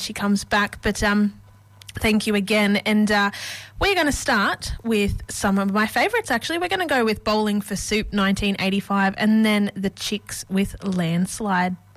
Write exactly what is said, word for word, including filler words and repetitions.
she comes back. But um, thank you again. And uh, we're going to start with some of my favourites, actually. We're going to go with Bowling for Soup, nineteen eighty-five, and then The Chicks with Landslide.